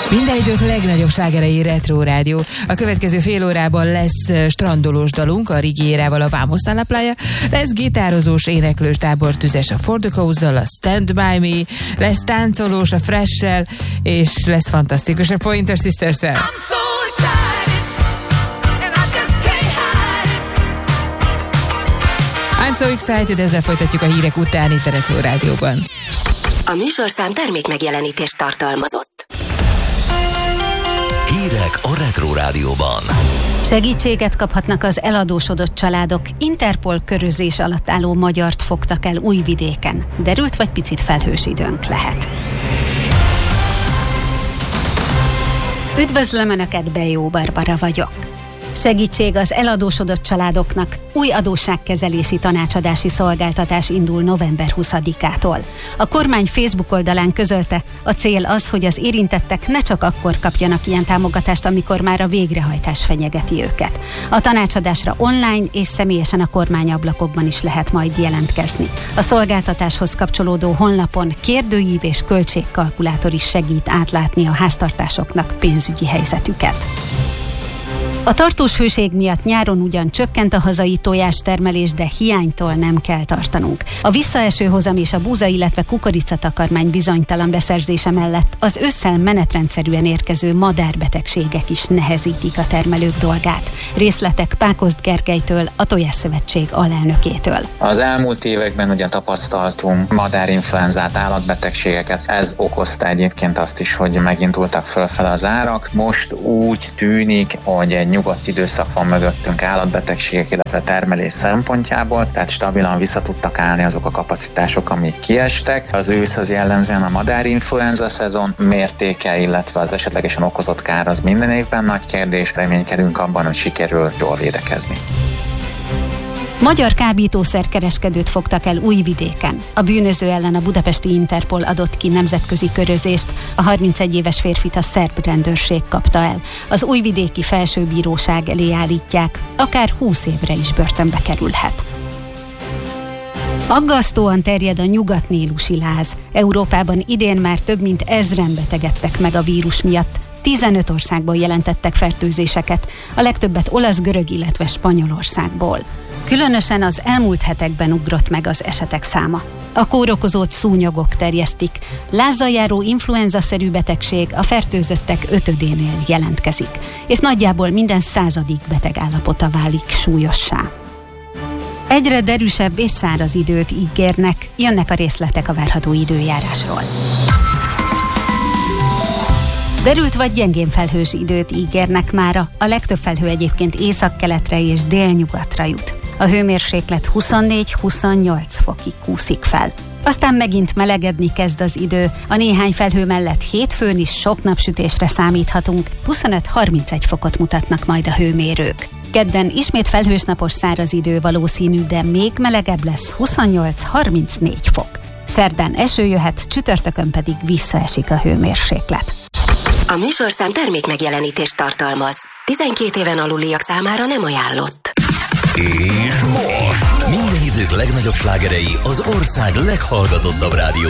Minden idők legnagyobb slágerei Retro Rádió. A következő fél órában lesz strandolós dalunk a Rigierával, a Vamos a la Playa, lesz gitározós, éneklős Tábor Tüzes a For the Cause-zal, a Stand By Me, lesz táncolós a Fresh-sel, és lesz fantasztikus a Pointer Sisters-szel. I'm so excited, ezzel folytatjuk a hírek után itt a Retro Rádióban. A műsorszám termék megjelenítést tartalmazott. Hírek a Retro Rádióban. Segítséget kaphatnak az eladósodott családok. Interpol körözés alatt álló magyart fogtak el Újvidéken. Derült vagy picit felhős időnk lehet. Üdvözlöm Önöket, Bejó Barbara vagyok. Segítség az eladósodott családoknak. Új adósságkezelési tanácsadási szolgáltatás indul november 20-ától. A kormány Facebook oldalán közölte, a cél az, hogy az érintettek ne csak akkor kapjanak ilyen támogatást, amikor már a végrehajtás fenyegeti őket. A tanácsadásra online és személyesen a kormányablakokban is lehet majd jelentkezni. A szolgáltatáshoz kapcsolódó honlapon kérdőív és költségkalkulátor is segít átlátni a háztartásoknak pénzügyi helyzetüket. A tartós hőség miatt nyáron ugyan csökkent a hazai tojástermelés, de hiánytól nem kell tartanunk. A visszaeső hozam és a búza, illetve kukoricatakarmány bizonytalan beszerzése mellett az ősszel menetrendszerűen érkező madárbetegségek is nehezítik a termelők dolgát. Részletek Pákozd Gergelytől, a Tojásszövetség alelnökétől. Az elmúlt években ugye tapasztaltunk madárinfluenzát, állatbetegségeket. Ez okozta egyébként azt is, hogy megindultak fölfele az árak. Most úgy tűnik, hogy egy nyugodt időszak van mögöttünk állatbetegségek, illetve termelés szempontjából, tehát stabilan vissza tudtak állni azok a kapacitások, amik kiestek. Az ősz az jellemzően a madárinfluenza szezon mértéke, illetve az esetlegesen okozott kár az minden évben nagy kérdés. Reménykedünk abban, hogy sikerül jól védekezni. Magyar kábítószerkereskedőt fogtak el Újvidéken. A bűnöző ellen a budapesti Interpol adott ki nemzetközi körözést, a 31 éves férfit a szerb rendőrség kapta el. Az újvidéki felsőbíróság elé állítják, akár 20 évre is börtönbe kerülhet. Aggasztóan terjed a nyugatnélusi láz. Európában idén már több mint 1000-en betegedtek meg a vírus miatt. 15 országból jelentettek fertőzéseket, a legtöbbet olasz, görög, illetve Spanyolországból. Különösen az elmúlt hetekben ugrott meg az esetek száma. A kórokozót szúnyogok terjesztik. Lázzal járó influenza-szerű betegség a fertőzöttek 5/10-nél jelentkezik, és nagyjából minden 100. beteg állapota válik súlyossá. Egyre derűsebb és száraz időt ígérnek, jönnek a részletek a várható időjárásról. Derült vagy gyengén felhős időt ígérnek mára, a legtöbb felhő egyébként északkeletre és délnyugatra jut. A hőmérséklet 24-28 fokig kúszik fel. Aztán megint melegedni kezd az idő, a néhány felhő mellett hétfőn is sok napsütésre számíthatunk, 25-31 fokot mutatnak majd a hőmérők. Kedden ismét felhős napos száraz idő valószínű, de még melegebb lesz, 28-34 fok. Szerdán eső jöhet, csütörtökön pedig visszaesik a hőmérséklet. A műsorszám termék megjelenítést tartalmaz. 12 éven aluliak számára nem ajánlott. És most minden idők legnagyobb slágerei az ország leghallgatottabb rádió